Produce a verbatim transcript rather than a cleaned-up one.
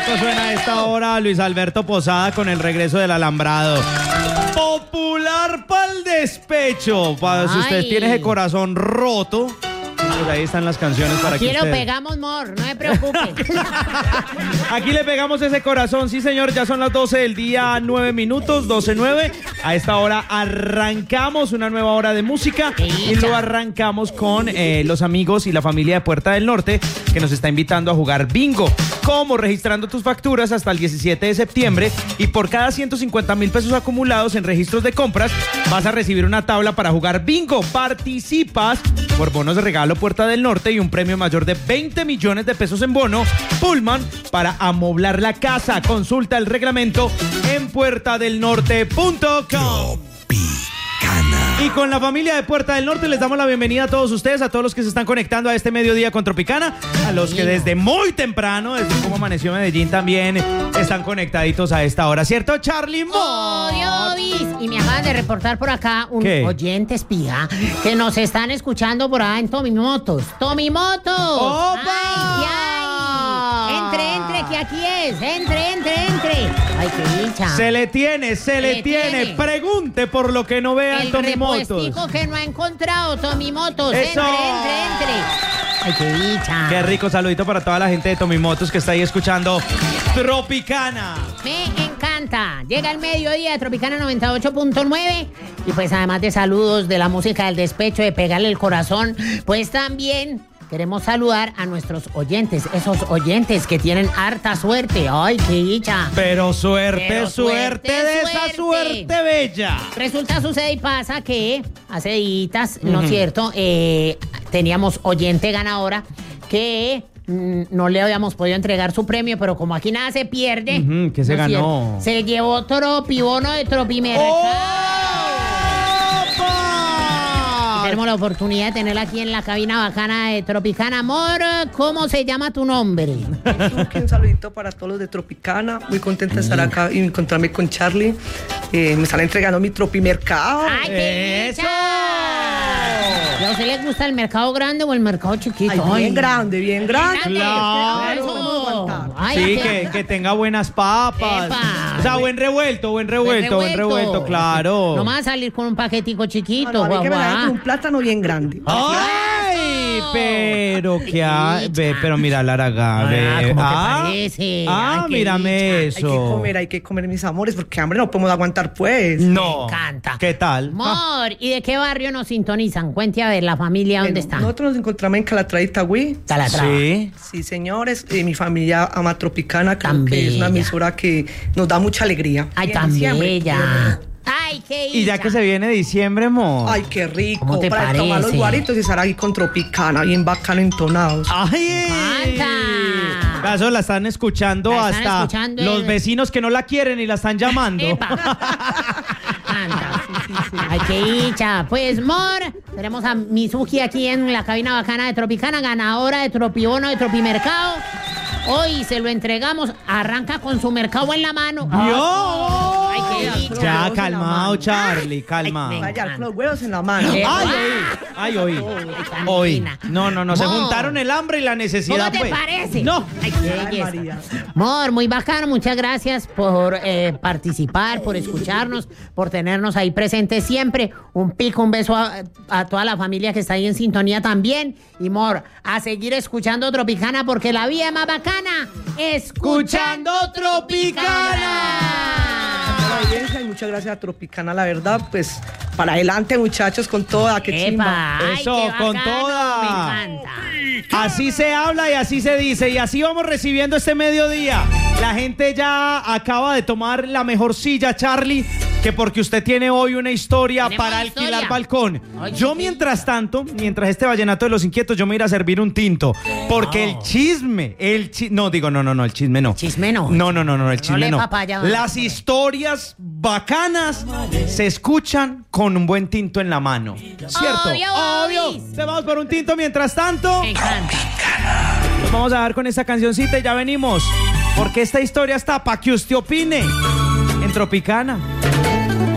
rico suena a esta hora Luis Alberto Posada con el regreso del alambrado. Popular pa'l despecho. Para si usted tiene ese corazón roto, pues ahí están las canciones para Aquí que lo usted... pegamos, Mor, no se preocupe. Aquí le pegamos ese corazón, sí señor, ya son las doce del día, nueve minutos, doce nueve. A esta hora arrancamos una nueva hora de música y lo arrancamos con eh, los amigos y la familia de Puerta del Norte que nos está invitando a jugar bingo. ¿Cómo? Registrando tus facturas hasta el diecisiete de septiembre y por cada ciento cincuenta mil pesos acumulados en registros de compras vas a recibir una tabla para jugar bingo. Participas por bonos de regalo Puerta del Norte y un premio mayor de veinte millones de pesos en bono Pullman para amoblar la casa. Consulta el reglamento en puerta del norte punto com. Y con la familia de Puerta del Norte les damos la bienvenida a todos ustedes, a todos los que se están conectando a este mediodía con Tropicana, a los que desde muy temprano, desde cómo amaneció Medellín también, están conectaditos a esta hora, ¿cierto, Charlie Moore? ¡Oh, Dios! Y me acaban de reportar por acá un ¿Qué? oyente espía que nos están escuchando por allá en Tomimotos. ¡Tomimotos! ¡Opa! ¡Ay, ay! Entre, entre, que aquí es. Entre, entre, entre. ¡Ay, qué dicha! Se le tiene, se, se le, le tiene. tiene. Pregunte por lo que no vean el Tomimotos. El repuestico que no ha encontrado Tomimotos. ¡Eso! Entre, entre, entre. ¡Ay, qué dicha! Qué rico, saludito para toda la gente de Tomimotos que está ahí escuchando Tropicana. Me encanta. Llega el mediodía de Tropicana noventa y ocho punto nueve y pues además de saludos de la música del despecho, de pegarle el corazón, pues también queremos saludar a nuestros oyentes, esos oyentes que tienen harta suerte. ¡Ay, qué dicha! Pero suerte, Pero suerte, suerte de suerte. esa suerte bella. Resulta, sucede y pasa que hace días, ¿no es uh-huh. cierto? Eh, teníamos oyente ganadora que mm, no le habíamos podido entregar su premio, pero como aquí nada se pierde. Uh-huh, ¿qué se ¿no ganó? Se llevó Tropibono de Tropimercado. ¡Oh! Tenemos la oportunidad de tenerla aquí en la cabina bacana de Tropicana. Amor, ¿cómo se llama tu nombre? Un saludito para todos los de Tropicana. Muy contenta de estar acá y encontrarme con Charlie. Eh, me están entregando mi Tropimercado. ¡Ay, qué ¡Eso! ¿Y a usted le gusta el mercado grande o el mercado chiquito? Ay, bien Ay. grande, bien grande. Claro. Ay, sí, que, que tenga buenas papas. Epa. O sea, buen revuelto, buen revuelto, buen revuelto, buen revuelto, claro. No me va a salir con un paquetico chiquito, no, no, guau, que me guau. da con un plátano bien grande. ¡Ay! Pero que ha... Ve, pero mira la araga, ve. Ah, ¿cómo ah, te parece? Ah, Ay, mírame dicha. eso. Hay que comer, hay que comer, mis amores, porque hambre no podemos aguantar, pues. No. Me encanta. ¿Qué tal? Amor, ah. ¿y de qué barrio nos sintonizan? Cuente a ver, la familia, ¿dónde bueno, está? Nosotros nos encontramos en Calatrava, Itagüí. Calatrava. Sí. Sí, señores. Eh, mi familia ama Tropicana, creo Tan que bella. es una emisora que nos da mucha alegría. Ay, Y en tan diciembre, bella. Ay, qué Y ya que se viene diciembre, amor. Ay, qué rico. ¿Cómo te para parece? tomar los guaritos y estar ahí con Tropicana, bien bacano entonados. ¡Ay! ¡Canta! Eso la están escuchando La están hasta escuchando los el... vecinos que no la quieren y la están llamando. Epa. Anda. Sí, sí, sí. Ay, qué dicha. Pues, Mor, tenemos a Mizuki aquí en la cabina bacana de Tropicana, ganadora de Tropibono de Tropimercado. Hoy se lo entregamos. Arranca con su mercado en la mano. ¡Dios! Ay, qué dicha. Ya, calmado, Charlie, calma. Ay, Vaya, con los huevos en la mano. Eh, Ay, ¡Ay! hoy, ay, hoy. Tan Hoy. divina. No, no, no, se Mor. juntaron el hambre y la necesidad. ¿Cómo te pues. parece? No. Ay, qué Ay, belleza. María. Mor, muy bacano, muchas gracias por eh, participar, por escucharnos, por tenernos ahí presentes siempre. Un pico, un beso a, a toda la familia que está ahí en sintonía también. Y Mor, a seguir escuchando Tropicana porque la vida es más bacana. Escuchando Tropicana. La audiencia y muchas gracias a Tropicana, la verdad, pues para adelante, muchachos, con toda, qué chimba. Epa, ay, Eso, qué con bacano, toda. Me encanta. Así se habla y así se dice. Y así vamos recibiendo este mediodía. La gente ya acaba de tomar la mejor silla, Charlie, que porque usted tiene hoy una historia Tenemos para historia. alquilar balcón. Ay, Yo qué mientras tanto, mientras este vallenato de los inquietos, yo me iré a servir un tinto. Porque el chisme, el chi no, digo, no, no, no, el chisme no. Chisme no. No, no, no, no, el chisme le no. papaya. Las historias bacanas se escuchan con un buen tinto en la mano. ¿Cierto? Obvio, Obvio. obis. Te vamos por un tinto mientras tanto. Me encanta. Nos vamos a dar con esta cancioncita y ya venimos. Porque esta historia está para que usted opine en Tropicana.